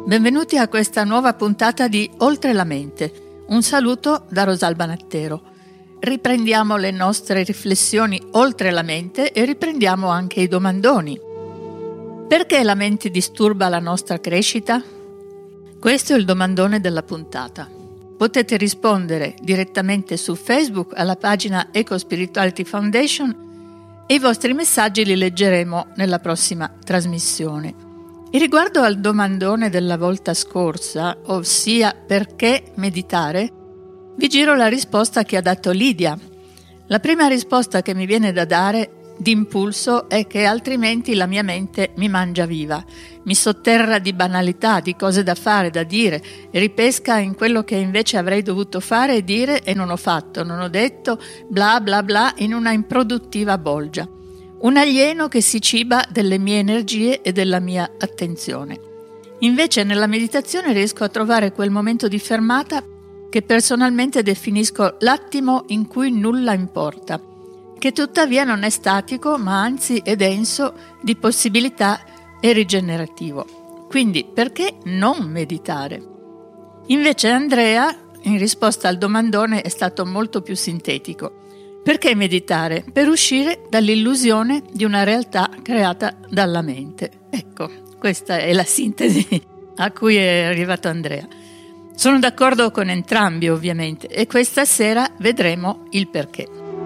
benvenuti a questa nuova puntata di Oltre la mente. Un saluto da Rosalba Nattero. Riprendiamo le nostre riflessioni oltre la mente e riprendiamo anche i domandoni. Perché la mente disturba la nostra crescita? Questo è il domandone della puntata. Potete rispondere direttamente su Facebook alla pagina Eco Spirituality Foundation e i vostri messaggi li leggeremo nella prossima trasmissione. In riguardo al domandone della volta scorsa, ossia perché meditare, vi giro la risposta che ha dato Lidia. La prima risposta che mi viene da dare d'impulso è che altrimenti la mia mente mi mangia viva, mi sotterra di banalità, di cose da fare, da dire, e ripesca in quello che invece avrei dovuto fare e dire e non ho fatto, non ho detto, bla bla bla, in una improduttiva bolgia. Un alieno che si ciba delle mie energie e della mia attenzione. Invece nella meditazione riesco a trovare quel momento di fermata che personalmente definisco l'attimo in cui nulla importa, che tuttavia non è statico ma anzi è denso di possibilità e rigenerativo. Quindi perché non meditare? Invece Andrea, in risposta al domandone, è stato molto più sintetico. Perché meditare? Per uscire dall'illusione di una realtà creata dalla mente. Ecco, questa è la sintesi a cui è arrivato Andrea. Sono d'accordo con entrambi, ovviamente, e questa sera vedremo il perché.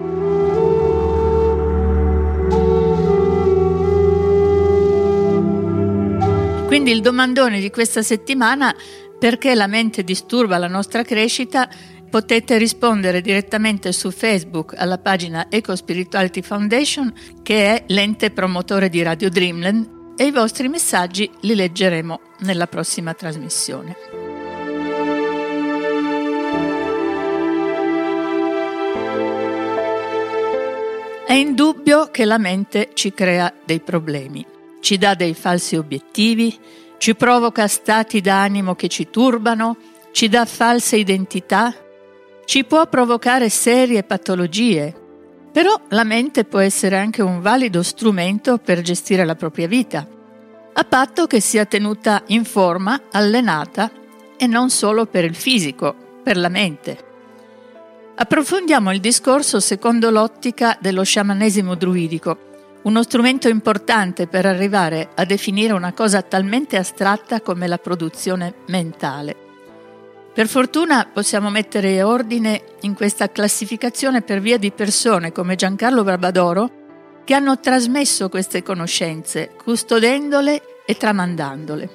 Quindi il domandone di questa settimana: perché la mente disturba la nostra crescita? Potete rispondere direttamente su Facebook alla pagina Eco Spirituality Foundation, che è l'ente promotore di Radio Dreamland, e i vostri messaggi li leggeremo nella prossima trasmissione. È indubbio che la mente ci crea dei problemi, ci dà dei falsi obiettivi, ci provoca stati d'animo che ci turbano, ci dà false identità, ci può provocare serie patologie, però la mente può essere anche un valido strumento per gestire la propria vita, a patto che sia tenuta in forma, allenata e non solo per il fisico, per la mente. Approfondiamo il discorso secondo l'ottica dello sciamanesimo druidico, uno strumento importante per arrivare a definire una cosa talmente astratta come la produzione mentale. Per fortuna possiamo mettere ordine in questa classificazione per via di persone come Giancarlo Barbadoro che hanno trasmesso queste conoscenze, custodendole e tramandandole.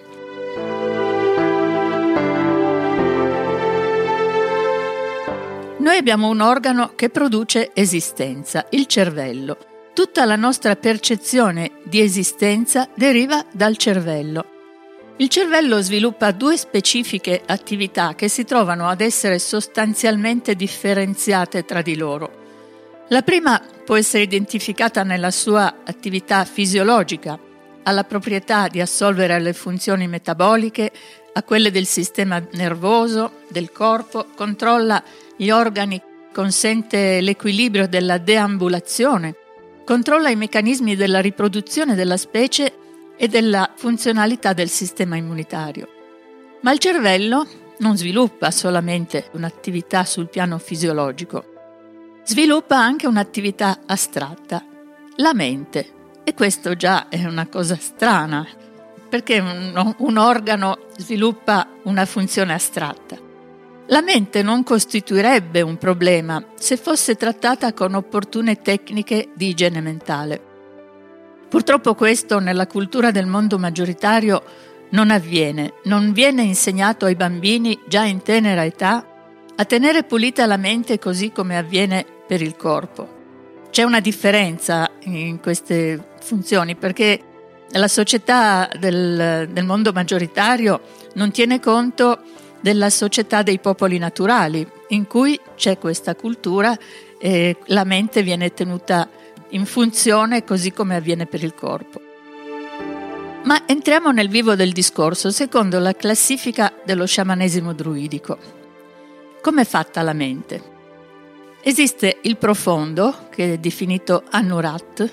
Noi abbiamo un organo che produce esistenza, il cervello. Tutta la nostra percezione di esistenza deriva dal cervello. Il cervello sviluppa due specifiche attività che si trovano ad essere sostanzialmente differenziate tra di loro. La prima può essere identificata nella sua attività fisiologica, ha la proprietà di assolvere alle funzioni metaboliche, a quelle del sistema nervoso, del corpo, controlla gli organi, consente l'equilibrio della deambulazione, controlla i meccanismi della riproduzione della specie e della funzionalità del sistema immunitario. Ma il cervello non sviluppa solamente un'attività sul piano fisiologico, sviluppa anche un'attività astratta, la mente. E questo già è una cosa strana, perché un organo sviluppa una funzione astratta. La mente non costituirebbe un problema se fosse trattata con opportune tecniche di igiene mentale. Purtroppo questo nella cultura del mondo maggioritario non avviene, non viene insegnato ai bambini già in tenera età a tenere pulita la mente così come avviene per il corpo. C'è una differenza in queste funzioni perché la società del mondo maggioritario non tiene conto della società dei popoli naturali in cui c'è questa cultura e la mente viene tenuta in funzione così come avviene per il corpo. Ma entriamo nel vivo del discorso secondo la classifica dello sciamanesimo druidico. Come è fatta la mente? Esiste il profondo, che è definito Anurat,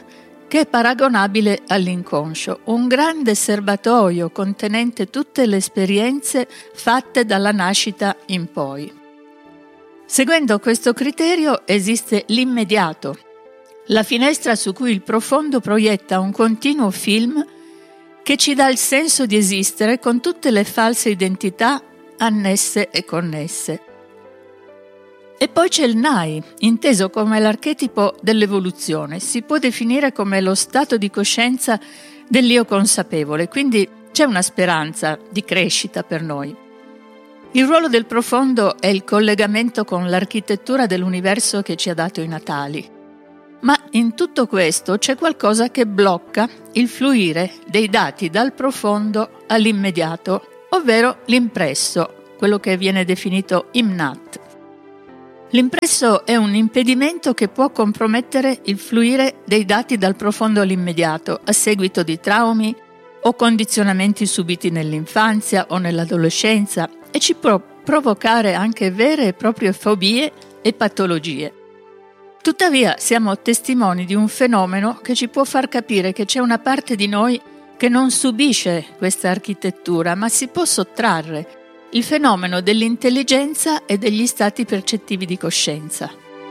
che è paragonabile all'inconscio, un grande serbatoio contenente tutte le esperienze fatte dalla nascita in poi. Seguendo questo criterio esiste l'immediato, la finestra su cui il profondo proietta un continuo film che ci dà il senso di esistere con tutte le false identità annesse e connesse. E poi c'è il Nai, inteso come l'archetipo dell'evoluzione. Si può definire come lo stato di coscienza dell'io consapevole, quindi c'è una speranza di crescita per noi. Il ruolo del profondo è il collegamento con l'architettura dell'universo che ci ha dato i natali. Ma in tutto questo c'è qualcosa che blocca il fluire dei dati dal profondo all'immediato, ovvero l'impresso, quello che viene definito imnat. L'impresso è un impedimento che può compromettere il fluire dei dati dal profondo all'immediato a seguito di traumi o condizionamenti subiti nell'infanzia o nell'adolescenza e ci può provocare anche vere e proprie fobie e patologie. Tuttavia siamo testimoni di un fenomeno che ci può far capire che c'è una parte di noi che non subisce questa architettura, ma si può sottrarre. Il fenomeno dell'intelligenza e degli stati percettivi di coscienza.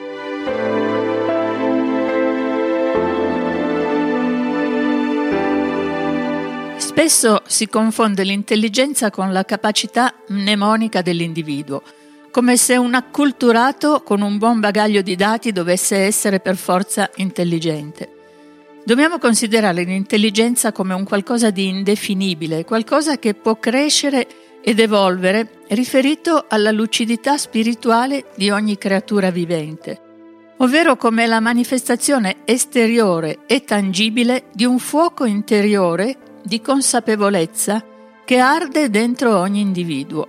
Spesso si confonde l'intelligenza con la capacità mnemonica dell'individuo, come se un acculturato con un buon bagaglio di dati dovesse essere per forza intelligente. Dobbiamo considerare l'intelligenza come un qualcosa di indefinibile, qualcosa che può crescere ed evolvere riferito alla lucidità spirituale di ogni creatura vivente, ovvero come la manifestazione esteriore e tangibile di un fuoco interiore di consapevolezza che arde dentro ogni individuo.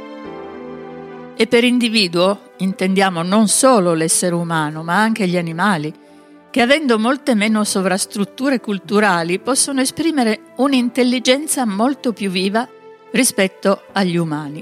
E per individuo intendiamo non solo l'essere umano, ma anche gli animali, che avendo molte meno sovrastrutture culturali possono esprimere un'intelligenza molto più viva rispetto agli umani.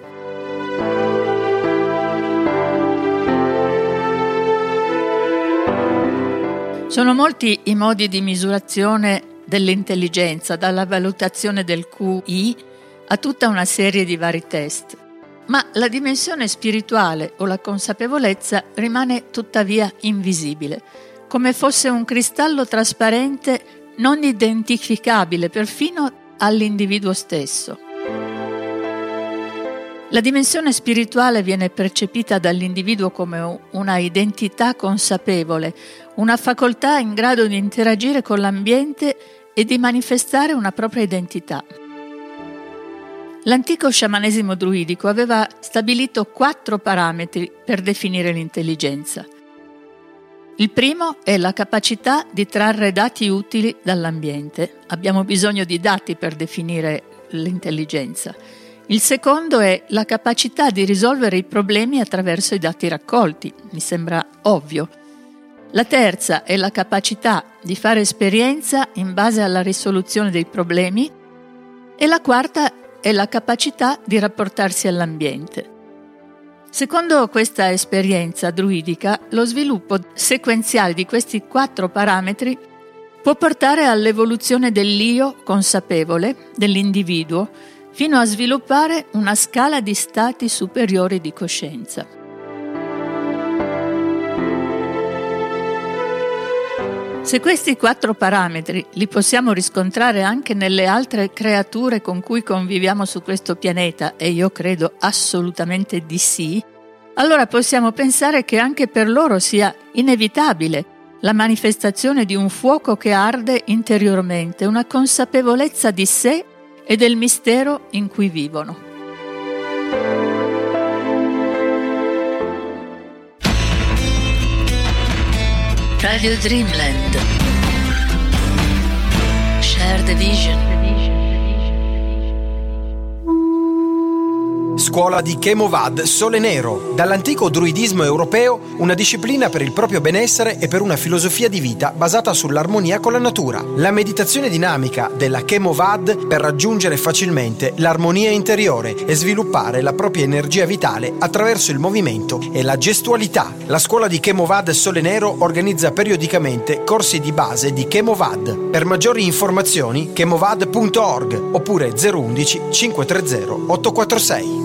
Sono molti i modi di misurazione dell'intelligenza, dalla valutazione del QI a tutta una serie di vari test. Ma la dimensione spirituale o la consapevolezza rimane tuttavia invisibile, come fosse un cristallo trasparente non identificabile perfino all'individuo stesso. La dimensione spirituale viene percepita dall'individuo come una identità consapevole, una facoltà in grado di interagire con l'ambiente e di manifestare una propria identità. L'antico sciamanesimo druidico aveva stabilito 4 parametri per definire l'intelligenza. Il primo è la capacità di trarre dati utili dall'ambiente. Abbiamo bisogno di dati per definire l'intelligenza. Il secondo è la capacità di risolvere i problemi attraverso i dati raccolti. Mi sembra ovvio. La terza è la capacità di fare esperienza in base alla risoluzione dei problemi. E la quarta è la capacità di rapportarsi all'ambiente. Secondo questa esperienza druidica, lo sviluppo sequenziale di questi 4 parametri può portare all'evoluzione dell'io consapevole, dell'individuo, fino a sviluppare una scala di stati superiori di coscienza. Se questi 4 parametri li possiamo riscontrare anche nelle altre creature con cui conviviamo su questo pianeta, e io credo assolutamente di sì, allora possiamo pensare che anche per loro sia inevitabile la manifestazione di un fuoco che arde interiormente, una consapevolezza di sé e del mistero in cui vivono. Radio Dreamland. Share the vision. scuola di Chemovad Sole Nero. Dall'antico druidismo europeo, una disciplina per il proprio benessere e per una filosofia di vita basata sull'armonia con la natura. La meditazione dinamica della Chemovad per raggiungere facilmente l'armonia interiore e sviluppare la propria energia vitale attraverso il movimento e la gestualità. La scuola di Chemovad Sole Nero organizza periodicamente corsi di base di Chemovad. Per maggiori informazioni chemovad.org oppure 011 530 846.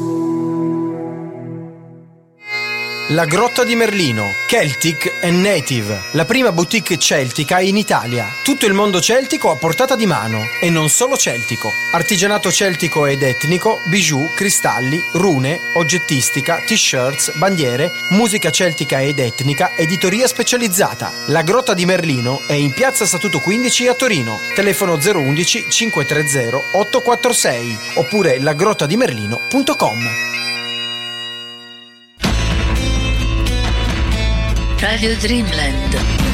La Grotta di Merlino, Celtic and Native, la prima boutique celtica in Italia. Tutto il mondo celtico a portata di mano, e non solo celtico. Artigianato celtico ed etnico, bijou, cristalli, rune, oggettistica, t-shirts, bandiere, musica celtica ed etnica, editoria specializzata. La Grotta di Merlino è in piazza Statuto 15 a Torino. Telefono 011 530 846 oppure lagrottadimerlino.com. Radio Dreamland.